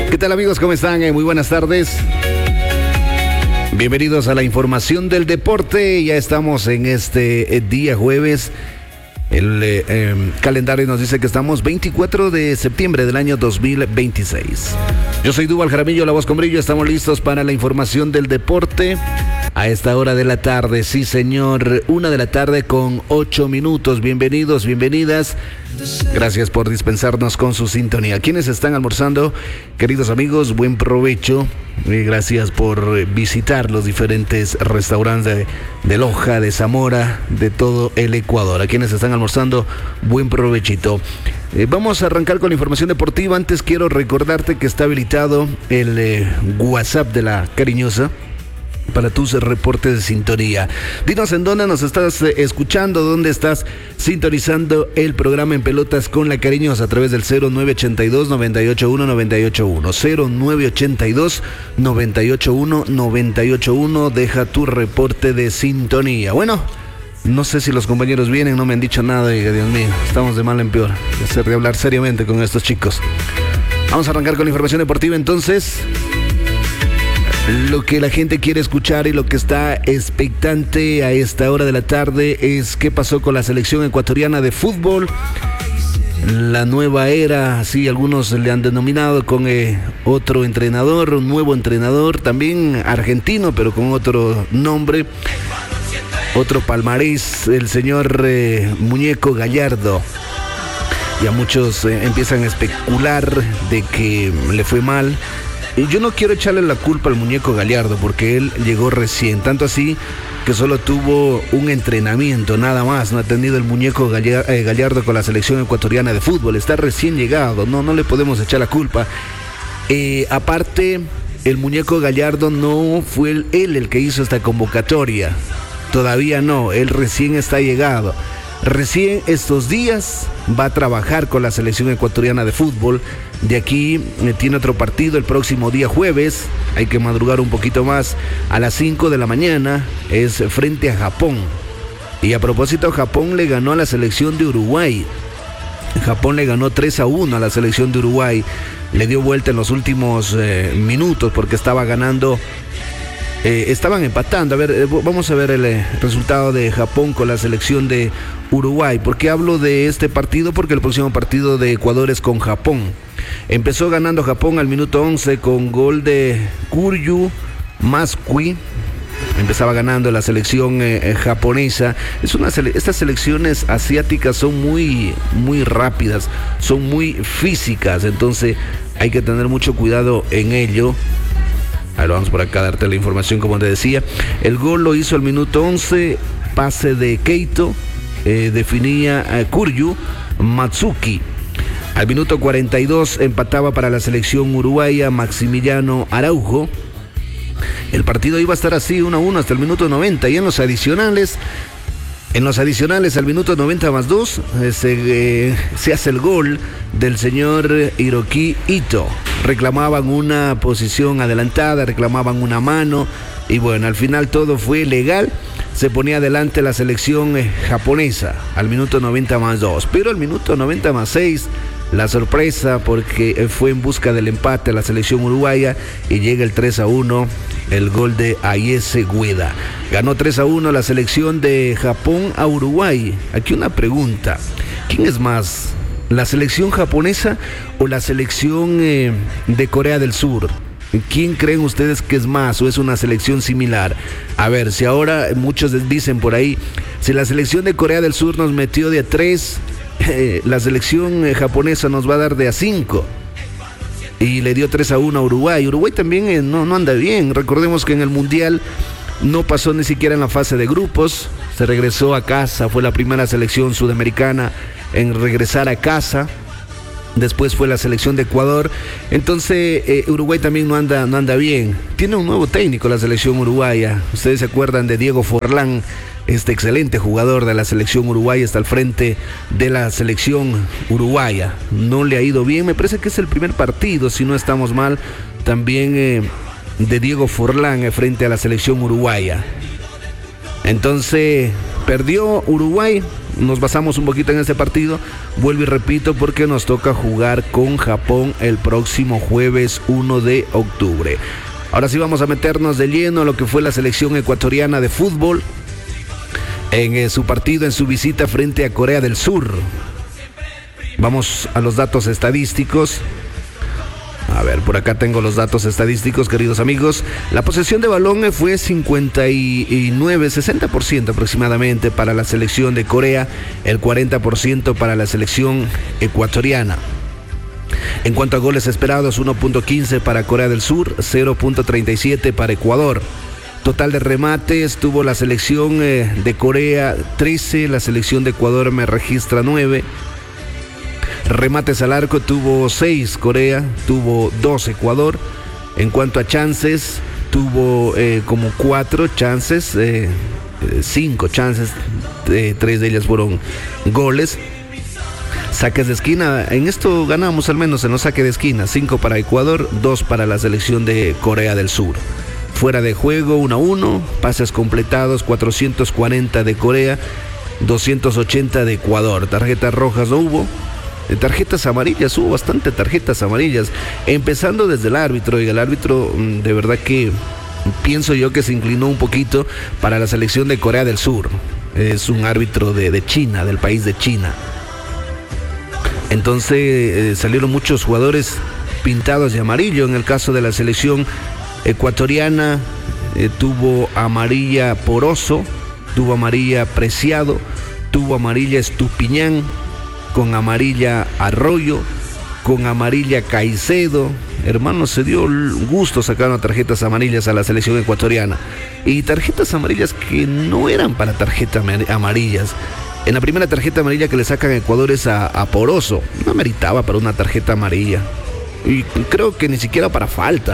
¿Qué tal, amigos? ¿Cómo están? Muy buenas tardes. Bienvenidos a la información del deporte. Ya estamos en este día jueves. El calendario nos dice que estamos 24 de septiembre del año 2026. Yo soy Duval Jaramillo, la voz con brillo. Estamos listos para la información del deporte a esta hora de la tarde. Sí, señor, 1 de la tarde con 8 minutos. Bienvenidos, bienvenidas. Gracias por dispensarnos con su sintonía. Quienes están almorzando, queridos amigos, buen provecho. Gracias por visitar los diferentes restaurantes de Loja, de Zamora, de todo el Ecuador. A quienes están almorzando, buen provechito. Vamos a arrancar con la información deportiva. Antes quiero recordarte que está habilitado el WhatsApp de la Cariñosa para tus reportes de sintonía. Dinos en dónde nos estás escuchando, dónde estás sintonizando el programa En Pelotas con la Cariñosa a través del 0982-981-981, 0982-981-981. Deja tu reporte de sintonía. Bueno, no sé si los compañeros vienen, no me han dicho nada y Dios mío, estamos de mal en peor. Hacer de hablar seriamente con estos chicos. Vamos a arrancar con la información deportiva entonces. Lo que la gente quiere escuchar y lo que está expectante a esta hora de la tarde es qué pasó con la selección ecuatoriana de fútbol. La nueva era, así algunos le han denominado, con otro entrenador, un nuevo entrenador, también argentino, pero con otro nombre, otro palmarés, el señor Muñeco Gallardo. Ya muchos empiezan a especular de que le fue mal. Y yo no quiero echarle la culpa al Muñeco Gallardo porque él llegó recién, tanto así que solo tuvo un entrenamiento, nada más. No ha tenido el Muñeco Gallardo con la selección ecuatoriana de fútbol, está recién llegado, no le podemos echar la culpa. Aparte, el Muñeco Gallardo no fue él el que hizo esta convocatoria, todavía no, él recién está llegado. Recién estos días va a trabajar con la selección ecuatoriana de fútbol. De aquí tiene otro partido el próximo día jueves. Hay que madrugar un poquito más. A las 5 de la mañana es frente a Japón. Y a propósito, Japón le ganó a la selección de Uruguay. Japón le ganó 3-1 a la selección de Uruguay. Le dio vuelta en los últimos minutos porque estaba ganando. Estaban empatando. A ver, vamos a ver el resultado de Japón con la selección de Uruguay. ¿Por qué hablo de este partido? Porque el próximo partido de Ecuador es con Japón. Empezó ganando Japón al minuto 11 con gol de Kuryu Masqui. Empezaba ganando la selección japonesa. Estas selecciones asiáticas son muy rápidas, son muy físicas, entonces hay que tener mucho cuidado en ello. Ahora vamos por acá a darte la información, como te decía. El gol lo hizo al minuto 11, pase de Keito, definía a Kuryu Matsuki. Al minuto 42 empataba para la selección uruguaya Maximiliano Araujo. El partido iba a estar así 1-1 hasta el minuto 90 y en los adicionales al minuto 90 más 2 se hace el gol del señor Hiroki Ito. Reclamaban una posición adelantada, reclamaban una mano y bueno, al final todo fue legal. Se ponía adelante la selección japonesa al minuto 90 más 2, pero al minuto 90 más 6 la sorpresa porque fue en busca del empate la selección uruguaya y llega el 3-1, el gol de Ayese Gueda. Ganó 3-1 la selección de Japón a Uruguay. Aquí una pregunta, ¿quién es más? ¿La selección japonesa o la selección de Corea del Sur? ¿Quién creen ustedes que es más o es una selección similar? A ver, si ahora muchos dicen por ahí, si la selección de Corea del Sur nos metió de a 3, la selección japonesa nos va a dar de a 5. Y le dio 3-1 a Uruguay. Uruguay también no anda bien. Recordemos que en el Mundial no pasó ni siquiera en la fase de grupos. Se regresó a casa, fue la primera selección sudamericana en regresar a casa. Después fue la selección de Ecuador. Entonces Uruguay también no anda bien. Tiene un nuevo técnico la selección uruguaya. Ustedes se acuerdan de Diego Forlán, este excelente jugador de la selección uruguaya, está al frente de la selección uruguaya. No le ha ido bien, me parece que es el primer partido, si no estamos mal, también de Diego Forlán frente a la selección uruguaya. Entonces perdió Uruguay, nos basamos un poquito en este partido. Vuelvo y repito, porque nos toca jugar con Japón el próximo jueves 1 de octubre. Ahora sí vamos a meternos de lleno a lo que fue la selección ecuatoriana de fútbol en su partido, en su visita frente a Corea del Sur. Vamos a los datos estadísticos. A ver, por acá tengo los datos estadísticos, queridos amigos. La posesión de balón fue 60% aproximadamente para la selección de Corea, el 40% para la selección ecuatoriana. En cuanto a goles esperados, 1.15 para Corea del Sur, 0.37 para Ecuador. Total de remates tuvo la selección de Corea 13, la selección de Ecuador me registra 9. Remates al arco tuvo 6 Corea, tuvo 2 Ecuador. En cuanto a chances, tuvo como 4 chances, 5 chances, 3 de ellas fueron goles. Saques de esquina, en esto ganamos al menos en los saques de esquina, 5 para Ecuador, 2 para la selección de Corea del Sur. Fuera de juego, 1-1, pases completados, 440 de Corea, 280 de Ecuador. Tarjetas rojas no hubo. Tarjetas amarillas, hubo bastante tarjetas amarillas, empezando desde el árbitro, y el árbitro de verdad que pienso yo que se inclinó un poquito para la selección de Corea del Sur. Es un árbitro de China, del país de China. Entonces salieron muchos jugadores pintados de amarillo. En el caso de la selección ecuatoriana, tuvo amarilla Poroso, tuvo amarilla Preciado, tuvo amarilla Estupiñán, con amarilla Arroyo, con amarilla Caicedo. Hermano, se dio gusto sacando tarjetas amarillas a la selección ecuatoriana, y tarjetas amarillas que no eran para tarjetas amarillas. En la primera tarjeta amarilla que le sacan a Ecuador es a Poroso, no meritaba para una tarjeta amarilla, y creo que ni siquiera para falta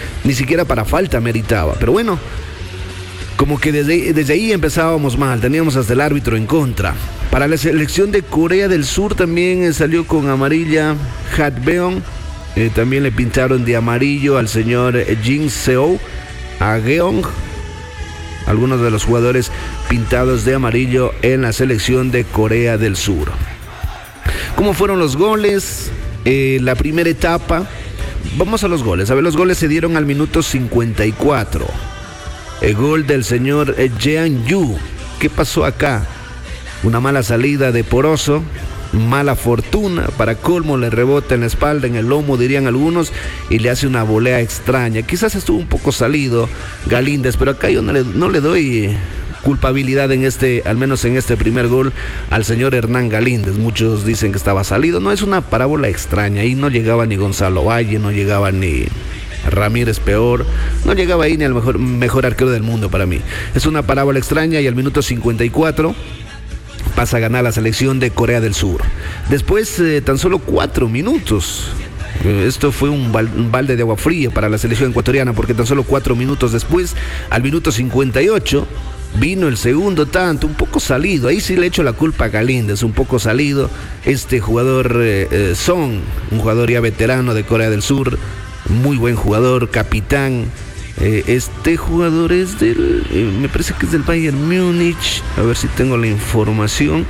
meritaba, pero bueno, como que desde ahí empezábamos mal, teníamos hasta el árbitro en contra. Para la selección de Corea del Sur también salió con amarilla Hatbeon, también le pintaron de amarillo al señor Jin Seo, a Geong, algunos de los jugadores pintados de amarillo en la selección de Corea del Sur. ¿Cómo fueron los goles? La primera etapa, vamos a los goles. A ver, los goles se dieron al minuto 54. El gol del señor Jean Yu. ¿Qué pasó acá? Una mala salida de Poroso, mala fortuna, para colmo le rebota en la espalda, en el lomo dirían algunos, y le hace una volea extraña. Quizás estuvo un poco salido Galíndez, pero acá yo no le doy culpabilidad al menos en este primer gol, al señor Hernán Galíndez. Muchos dicen que estaba salido. No, es una parábola extraña. Ahí no llegaba ni Gonzalo Valle, no llegaba ni Ramírez Peor, no llegaba ahí ni al mejor arquero del mundo para mí. Es una parábola extraña, y al minuto 54 pasa a ganar la selección de Corea del Sur. Después tan solo 4 minutos. Esto fue un balde de agua fría para la selección ecuatoriana, porque tan solo 4 minutos después, al minuto 58, vino el segundo tanto, un poco salido. Ahí sí le echo la culpa a Galíndez, un poco salido. Este jugador Son, un jugador ya veterano de Corea del Sur, muy buen jugador, capitán. Este jugador es me parece que es del Bayern Múnich. A ver si tengo la información.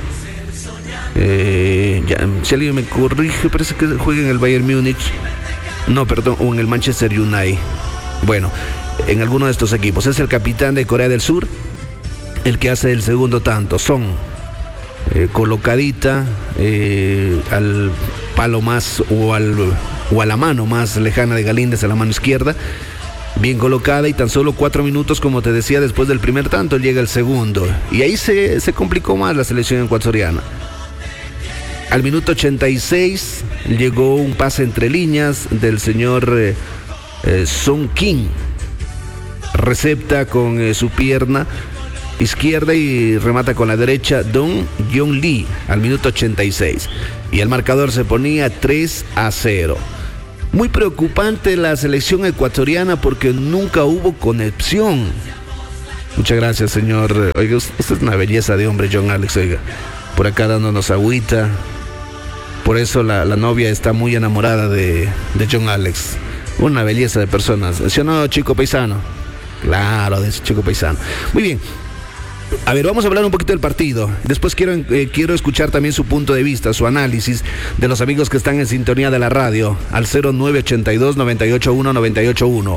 Si alguien me corrige, parece que juega en el Bayern Múnich. No, perdón, o en el Manchester United. Bueno, en alguno de estos equipos. Es el capitán de Corea del Sur, el que hace el segundo tanto. Son colocadita al palo más o a la mano más lejana de Galíndez, a la mano izquierda, bien colocada, y tan solo 4 minutos, como te decía, después del primer tanto llega el segundo, y ahí se complicó más la selección ecuatoriana. Al minuto 86 llegó un pase entre líneas del señor Son Kim, recepta con su pierna izquierda y remata con la derecha Dong Yong Lee al minuto 86, y el marcador se ponía 3-0. Muy preocupante la selección ecuatoriana, porque nunca hubo conexión. Muchas gracias, señor. Oiga, esta es una belleza de hombre, John Alex, oiga, por acá dándonos agüita. Por eso la novia está muy enamorada de John Alex. Una belleza de personas. ¿Sí o no, chico paisano? Claro, de ese chico paisano. Muy bien. A ver, vamos a hablar un poquito del partido. Después quiero escuchar también su punto de vista, su análisis de los amigos que están en sintonía de la radio al 0982-981-981.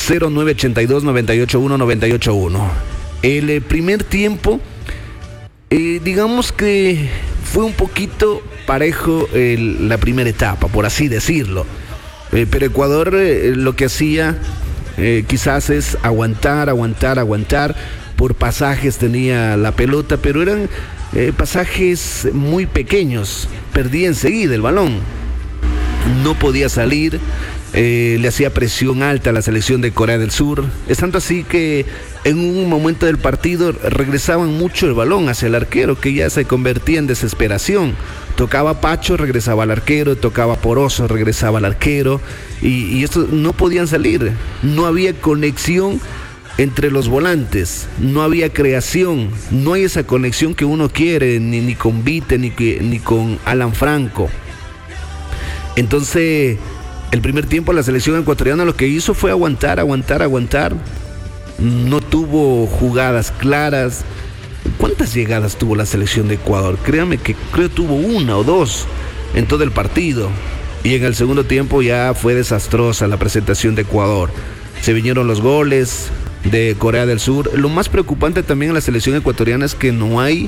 0982-981-981. El primer tiempo, digamos que fue un poquito parejo la primera etapa, por así decirlo. Pero Ecuador lo que hacía quizás es aguantar. Por pasajes tenía la pelota, pero eran pasajes muy pequeños. Perdía enseguida el balón. No podía salir. Le hacía presión alta a la selección de Corea del Sur. Es tanto así que en un momento del partido regresaban mucho el balón hacia el arquero, que ya se convertía en desesperación. Tocaba Pacho, regresaba al arquero, tocaba Poroso, regresaba al arquero, y estos no podían salir. No había conexión entre los volantes, no había creación, no hay esa conexión que uno quiere, ni con Vite, ni con Alan Franco. Entonces, el primer tiempo la selección ecuatoriana lo que hizo fue aguantar. No tuvo jugadas claras. ¿Cuántas llegadas tuvo la selección de Ecuador? Créanme que creo tuvo 1 o 2 en todo el partido. Y en el segundo tiempo ya fue desastrosa la presentación de Ecuador. Se vinieron los goles de Corea del Sur. Lo más preocupante también en la selección ecuatoriana es que no hay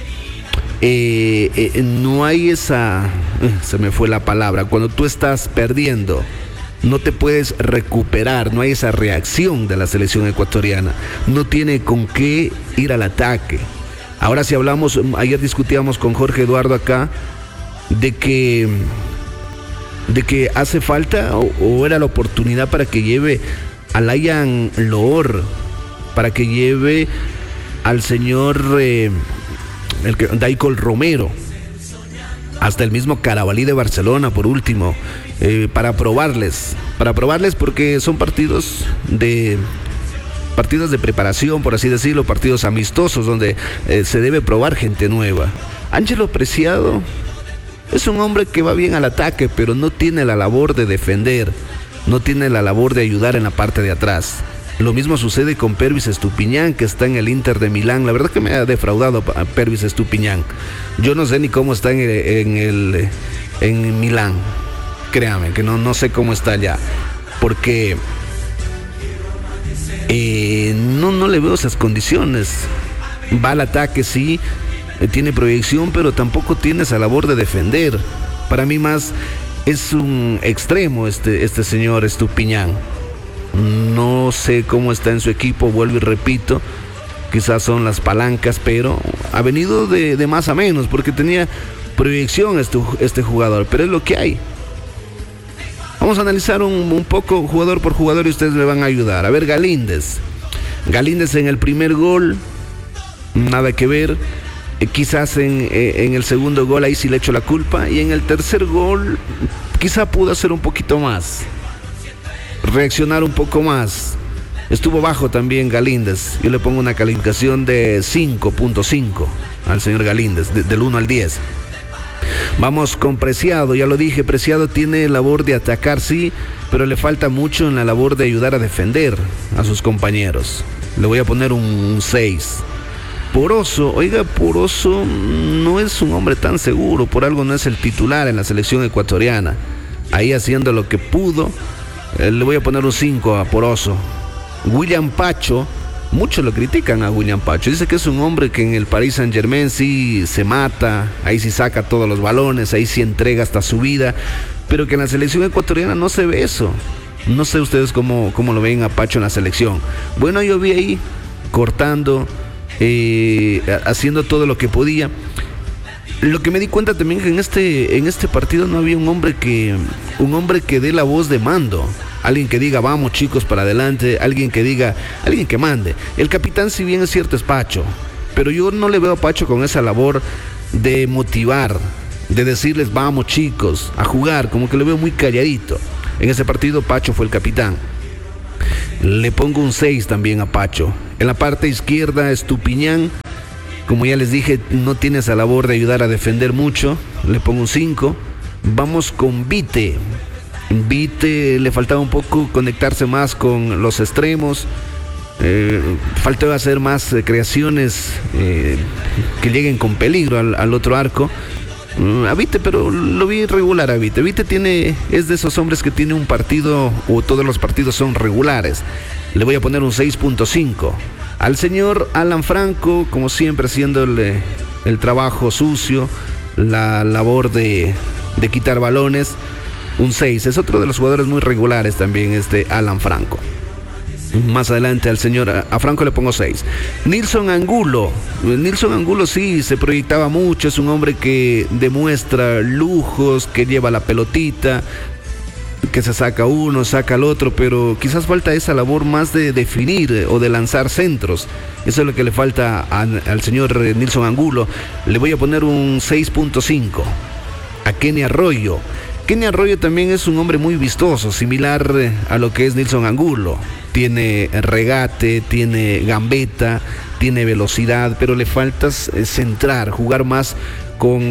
esa, se me fue la palabra, cuando tú estás perdiendo no te puedes recuperar, no hay esa reacción de la selección ecuatoriana, no tiene con qué ir al ataque. Ahora si hablamos, ayer discutíamos con Jorge Eduardo acá de que hace falta o era la oportunidad para que lleve a Layan Loor, para que lleve al señor Daicol Romero, hasta el mismo Carabalí de Barcelona por último, para probarles porque son partidos de preparación, por así decirlo, partidos amistosos donde se debe probar gente nueva. Ángelo Preciado es un hombre que va bien al ataque, pero no tiene la labor de defender, no tiene la labor de ayudar en la parte de atrás. Lo mismo sucede con Pervis Estupiñán, que está en el Inter de Milán. La verdad que me ha defraudado Pervis Estupiñán. Yo no sé ni cómo está en Milán. Créame que no sé cómo está allá. Porque no le veo esas condiciones. Va al ataque, sí, tiene proyección, pero tampoco tiene esa labor de defender. Para mí más es un extremo este señor Estupiñán. No sé cómo está en su equipo, vuelvo y repito, quizás son las palancas, pero ha venido de más a menos, porque tenía proyección este jugador, pero es lo que hay. Vamos a analizar un poco jugador por jugador y ustedes me van a ayudar. A ver, Galíndez en el primer gol, nada que ver. Quizás en el segundo gol ahí sí le echo la culpa, y en el tercer gol quizá pudo hacer un poquito más, reaccionar un poco más. Estuvo bajo también Galíndez. Yo le pongo una calificación de 5.5 al señor Galíndez, del 1 al 10. Vamos con Preciado, ya lo dije, Preciado tiene labor de atacar, sí, pero le falta mucho en la labor de ayudar a defender a sus compañeros. Le voy a poner un 6. Poroso no es un hombre tan seguro, por algo no es el titular en la selección ecuatoriana. Ahí haciendo lo que pudo. Le voy a poner un 5 a Poroso. William Pacho, muchos lo critican a William Pacho. Dice que es un hombre que en el Paris Saint-Germain sí se mata, ahí sí saca todos los balones, ahí sí entrega hasta su vida, pero que en la selección ecuatoriana no se ve eso. No sé ustedes cómo lo ven a Pacho en la selección. Bueno, yo vi ahí cortando, haciendo todo lo que podía. Lo que me di cuenta también que en este partido no había un hombre que dé la voz de mando, alguien que diga vamos chicos para adelante, alguien que mande. El capitán, si bien es cierto, es Pacho, pero yo no le veo a Pacho con esa labor de motivar, de decirles vamos chicos a jugar, como que lo veo muy calladito. En ese partido Pacho fue el capitán. Le pongo un 6 también a Pacho. En la parte izquierda Estupiñán, como ya les dije, no tiene esa labor de ayudar a defender mucho. Le pongo un 5. Vamos con Vite. Vite le faltaba un poco conectarse más con los extremos. Faltó hacer más creaciones que lleguen con peligro al otro arco. A Vite, pero lo vi regular a Vite. Vite es de esos hombres que tiene un partido, o todos los partidos son regulares. Le voy a poner un 6.5. Al señor Alan Franco, como siempre, haciendo el trabajo sucio, la labor de quitar balones, un 6. Es otro de los jugadores muy regulares también, Alan Franco. Más adelante a Franco le pongo 6. Nilson Angulo sí se proyectaba mucho, es un hombre que demuestra lujos, que lleva la pelotita, que se saca uno, saca al otro, pero quizás falta esa labor más de definir o de lanzar centros. Eso es lo que le falta al señor Nilson Angulo. Le voy a poner un 6.5. A Kenny Arroyo. Kenny Arroyo también es un hombre muy vistoso, similar a lo que es Nilson Angulo. Tiene regate, tiene gambeta, tiene velocidad, pero le falta centrar, jugar más con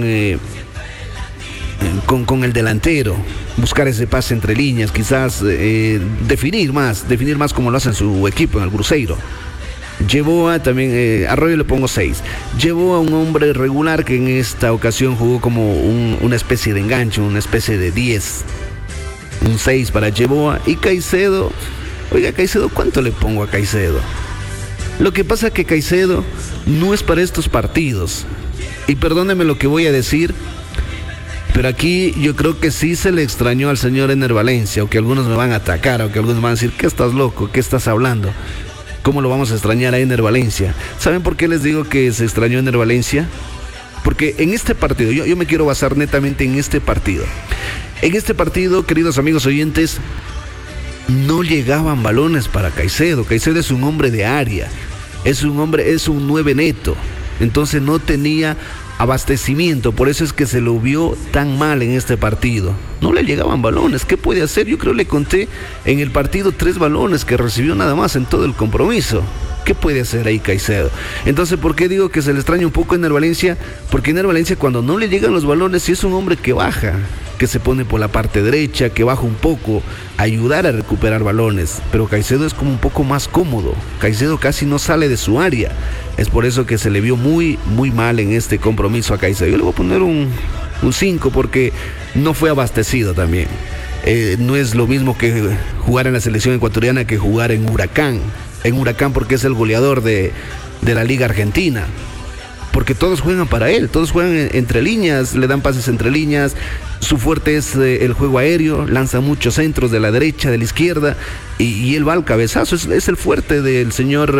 el delantero, buscar ese pase entre líneas, quizás definir más como lo hace en su equipo, en el Cruzeiro. Llevó a también, Arroyo le pongo 6. Llevó a un hombre regular que en esta ocasión jugó como una especie de enganche, una especie de 10. Un 6 para Llevó. Y Caicedo, oiga, Caicedo, ¿cuánto le pongo a Caicedo? Lo que pasa es que Caicedo no es para estos partidos. Y perdóneme lo que voy a decir, pero aquí yo creo que sí se le extrañó al señor Ener Valencia, o que algunos me van a atacar, o que algunos van a decir, ¿qué estás loco? ¿Qué estás hablando? ¿Cómo lo vamos a extrañar a Ener Valencia? ¿Saben por qué les digo que se extrañó a Ener Valencia? Porque en este partido, yo me quiero basar netamente en este partido. En este partido, queridos amigos oyentes, no llegaban balones para Caicedo. Caicedo es un hombre de área, es un 9 neto. Entonces no tenía abastecimiento, por eso es que se lo vio tan mal en este partido. No le llegaban balones. ¿Qué puede hacer? Yo creo le conté en el partido 3 balones que recibió nada más en todo el compromiso. ¿Qué puede hacer ahí Caicedo? Entonces, ¿por qué digo que se le extraña un poco a Ener Valencia? Porque Ener Valencia, cuando no le llegan los balones, sí es un hombre que baja, que se pone por la parte derecha, que baja un poco, a ayudar a recuperar balones. Pero Caicedo es como un poco más cómodo. Caicedo casi no sale de su área. Es por eso que se le vio muy, muy mal en este compromiso a Caicedo. Yo le voy a poner un 5 porque no fue abastecido también. No es lo mismo que jugar en la selección ecuatoriana que jugar en Huracán. En Huracán porque es el goleador de la Liga Argentina. Porque todos juegan para él, todos juegan entre líneas, le dan pases entre líneas. Su fuerte es el juego aéreo, lanza muchos centros de la derecha, de la izquierda, y él va al cabezazo. Es el fuerte del señor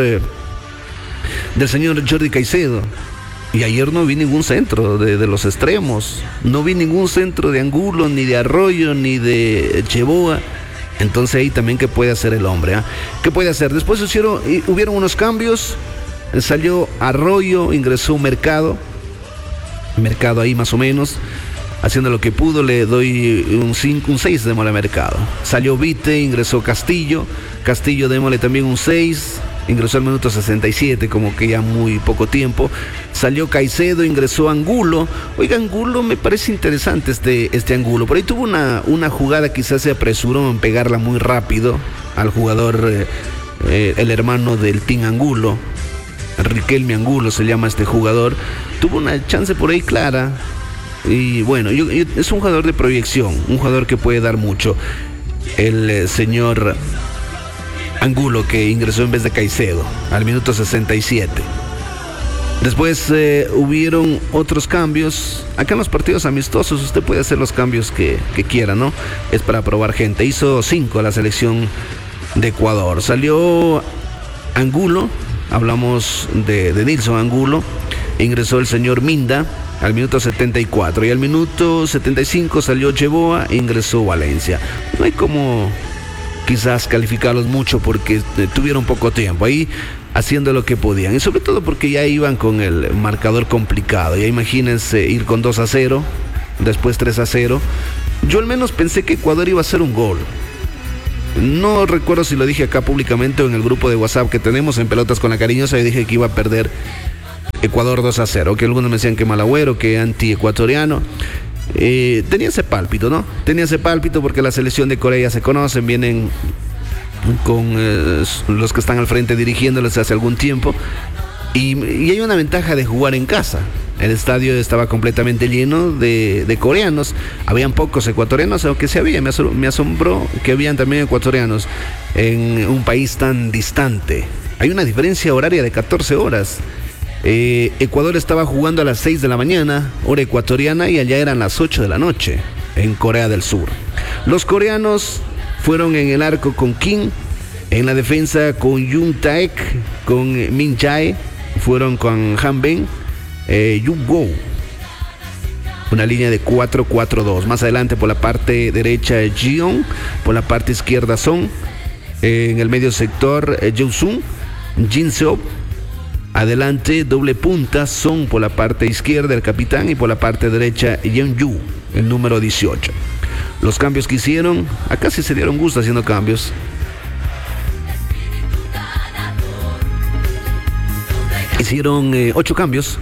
Jordi Caicedo. Y ayer no vi ningún centro de los extremos, no vi ningún centro de Angulo, ni de Arroyo, ni de Llevó. Entonces ahí también, ¿qué puede hacer el hombre? ¿Qué puede hacer? Después hubieron unos cambios. Salió Arroyo, ingresó Mercado ahí más o menos, haciendo lo que pudo. Le doy un 6 de mole a Mercado. Salió Vite, ingresó Castillo, démosle también un 6, ingresó al minuto 67, como que ya muy poco tiempo. Salió Caicedo, ingresó Angulo. Oiga, Angulo me parece interesante este Angulo. Por ahí tuvo una jugada, quizás se apresuró en pegarla muy rápido al jugador, el hermano del Team Angulo, Riquelme Angulo se llama este jugador. Tuvo una chance por ahí clara. Y bueno, es un jugador de proyección, un jugador que puede dar mucho. El señor Angulo, que ingresó en vez de Caicedo al minuto 67. Después hubieron otros cambios. Acá en los partidos amistosos usted puede hacer los cambios que quiera, ¿no? Es para probar gente. Hizo 5 la selección de Ecuador. Salió Angulo. Hablamos de Nilson Angulo. Ingresó el señor Minda al minuto 74. Y al minuto 75 salió Llevó, ingresó Valencia. No hay como quizás calificarlos mucho porque tuvieron poco tiempo ahí haciendo lo que podían. Y sobre todo porque ya iban con el marcador complicado. Ya imagínense ir con 2-0, después 3-0. Yo al menos pensé que Ecuador iba a hacer un gol. No recuerdo si lo dije acá públicamente o en el grupo de WhatsApp que tenemos en Pelotas con la Cariñosa. Yo dije que iba a perder Ecuador 2-0, que algunos me decían que mal agüero, que anti-ecuatoriano. Tenía ese pálpito, ¿no? Tenía ese pálpito porque la selección de Corea se conocen, vienen con los que están al frente dirigiéndoles hace algún tiempo. Y hay una ventaja de jugar en casa. El estadio estaba completamente lleno de coreanos. Habían pocos ecuatorianos, aunque sí había. Me asombró que habían también ecuatorianos en un país tan distante. Hay una diferencia horaria de 14 horas. Ecuador estaba jugando a las 6 de la mañana, hora ecuatoriana, y allá eran las 8 de la noche, en Corea del Sur. Los coreanos fueron en el arco con Kim, en la defensa con Yoon Taek, con Min Jae, fueron con Hanbin, Yu-Go. Una línea de 4-4-2. Más adelante por la parte derecha Jeon, por la parte izquierda Son, en el medio sector Joo-Sung, Jin Seop. Adelante doble punta Son por la parte izquierda, el capitán, y por la parte derecha Yeon-Yu, el número 18. Los cambios que hicieron, acá sí se dieron gusto haciendo cambios. Hicieron 8 cambios.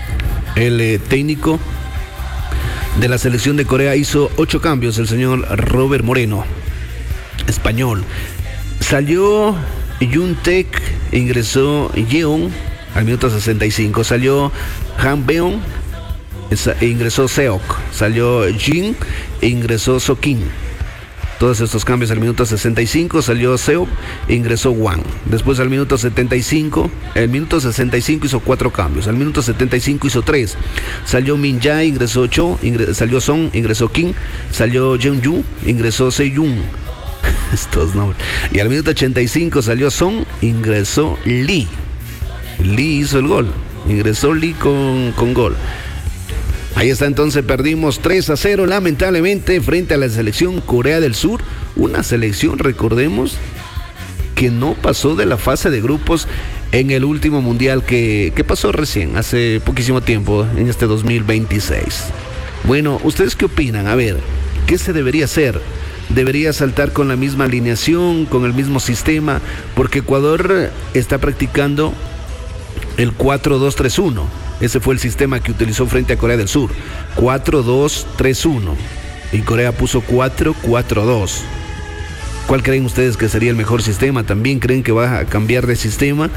El técnico de la selección de Corea hizo 8 cambios, el señor Robert Moreno, español. Salió Yoon Taek, ingresó Yeon al minuto 65. Salió Han Beon, ingresó Seok. Salió Jin, ingresó Sokin. Todos estos cambios al minuto 65. Salió Seok, ingresó Wang. Después al minuto 75, el minuto 65 hizo 4 cambios. Al minuto 75 hizo 3. Salió Min Jae, ingresó Cho, salió Son, ingresó Kim. Salió Jeon-Yu, ingresó Seyun. Estos nombres. Y al minuto 85 salió Son, ingresó Lee. Lee hizo el gol. Ingresó Lee con gol. Ahí está, entonces perdimos 3-0 lamentablemente frente a la selección Corea del Sur. Una selección, recordemos, que no pasó de la fase de grupos en el último mundial que pasó recién, hace poquísimo tiempo, en este 2026. Bueno, ¿ustedes qué opinan? A ver, ¿qué se debería hacer? ¿Debería saltar con la misma alineación, con el mismo sistema? Porque Ecuador está practicando el 4-2-3-1. Ese fue el sistema que utilizó frente a Corea del Sur. 4-2-3-1. Y Corea puso 4-4-2. ¿Cuál creen ustedes que sería el mejor sistema? ¿También creen que va a cambiar de sistema?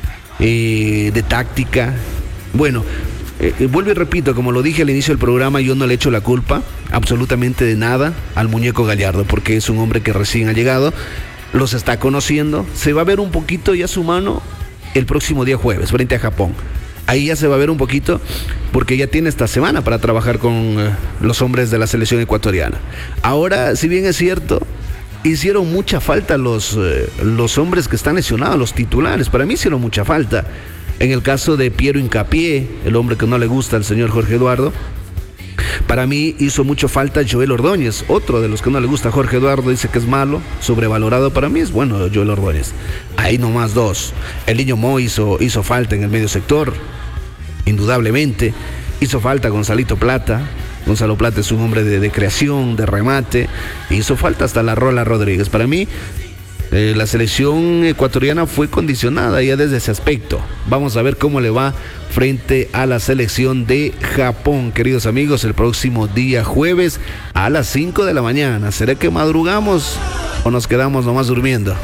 ¿De táctica? Bueno, vuelvo y repito, como lo dije al inicio del programa, yo no le echo la culpa absolutamente de nada al muñeco Gallardo, porque es un hombre que recién ha llegado, los está conociendo. Se va a ver un poquito ya su mano el próximo día jueves frente a Japón. Ahí ya se va a ver un poquito, porque ya tiene esta semana para trabajar con los hombres de la selección ecuatoriana. Ahora, si bien es cierto, hicieron mucha falta los hombres que están lesionados, los titulares. Para mí hicieron mucha falta. En el caso de Piero Hincapié, el hombre que no le gusta al señor Jorge Eduardo, para mí hizo mucho falta Joel Ordóñez, otro de los que no le gusta a Jorge Eduardo, dice que es malo, sobrevalorado. Para mí es bueno Joel Ordóñez. Ahí nomás 2. El Niño Mo hizo falta en el medio sector, indudablemente. Hizo falta Gonzalito Plata. Gonzalo Plata es un hombre de creación, de remate. Hizo falta hasta la Rola Rodríguez. Para mí, la selección ecuatoriana fue condicionada ya desde ese aspecto. Vamos a ver cómo le va frente a la selección de Japón, queridos amigos, el próximo día jueves a las 5 de la mañana. ¿Será que madrugamos o nos quedamos nomás durmiendo?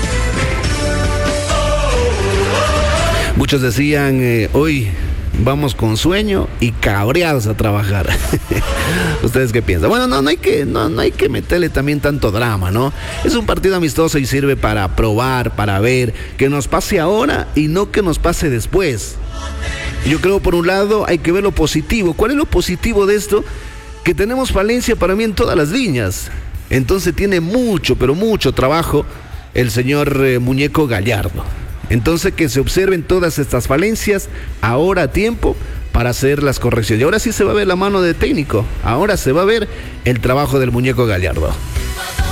Muchos decían, hoy vamos con sueño y cabreados a trabajar. ¿Ustedes qué piensan? Bueno, no hay que meterle también tanto drama, ¿no? Es un partido amistoso y sirve para probar, para ver, que nos pase ahora y no que nos pase después. Yo creo, por un lado, hay que ver lo positivo. ¿Cuál es lo positivo de esto? Que tenemos falencia para mí en todas las líneas. Entonces tiene mucho, pero mucho trabajo el señor muñeco Gallardo. Entonces que se observen todas estas falencias ahora a tiempo para hacer las correcciones. Y ahora sí se va a ver la mano de técnico. Ahora se va a ver el trabajo del muñeco Gallardo.